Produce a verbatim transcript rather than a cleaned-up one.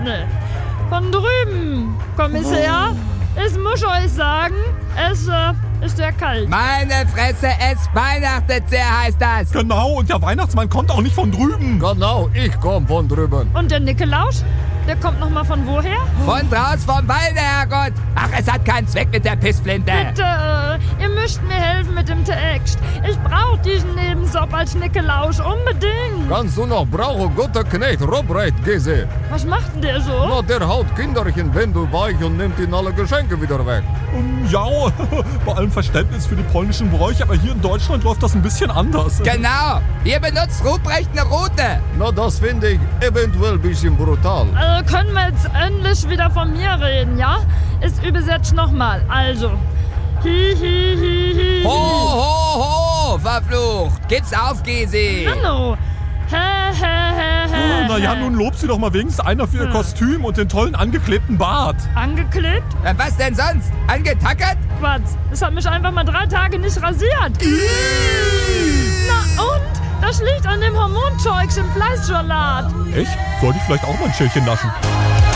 nee. Von drüben, Kommissär. Ich muss euch sagen, es äh, ist sehr kalt. Meine Fresse, es weihnachtet sehr, heißt das. Genau, und der Weihnachtsmann kommt auch nicht von drüben. Genau, ich komm von drüben. Und der Nikolaus, der kommt noch mal von woher? Von draus vom Walde, Herrgott. Ach, es hat keinen Zweck mit der Pissflinte. Bitte, äh, ihr müsst mir helfen mit dem Text. Ich brauche diesen Nebenjob als Nikolaus unbedingt. Kannst du noch brauchen, guter Knecht, Robreit, Gese. Was macht denn der so? Na, der haut Kinderchen Wände weich und nimmt ihnen alle Geschenke wieder weg. Um, ja, bei allem Verständnis für die polnischen Bräuche, aber hier in Deutschland läuft das ein bisschen anders. Genau. Hier benutzt Ruprecht eine Route. Na, das finde ich eventuell ein bisschen brutal. Also können wir jetzt endlich wieder von mir reden, ja? Ich übersetze nochmal. Also. Hi, hi, hi, hi. Ho, ho, ho, verflucht. Gib's auf, Gesi. Hallo. Hä, hä, hä, hä. Na ja, nun lobt sie doch mal wenigstens einer für ihr Kostüm und den tollen angeklebten Bart. Angeklebt? Äh, Was denn sonst? Angetackert? Quatsch. Es hat mich einfach mal drei Tage nicht rasiert. Na und? Das liegt an dem Hormonzeugs im Fleischsalat. Echt? Sollte ich vielleicht auch mal ein Schälchen naschen?